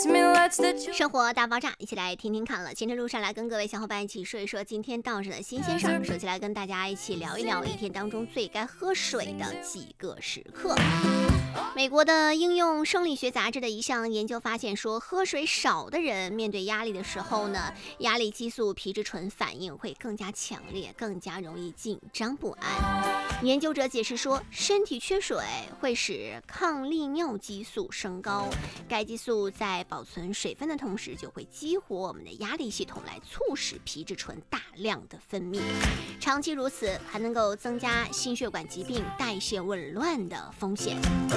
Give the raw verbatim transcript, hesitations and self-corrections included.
生活大爆炸，一起来听听看了。前程路上来跟各位小伙伴一起说一说今天道上的新鲜事儿。首先来跟大家一起聊一聊一天当中最该喝水的几个时刻。美国的应用生理学杂志的一项研究发现说，喝水少的人面对压力的时候呢，压力激素皮质醇反应会更加强烈，更加容易紧张不安。研究者解释说，身体缺水会使抗利尿激素升高，该激素在保存水分的同时，就会激活我们的压力系统，来促使皮质醇大量的分泌。长期如此，还能够增加心血管疾病、代谢紊乱的风险。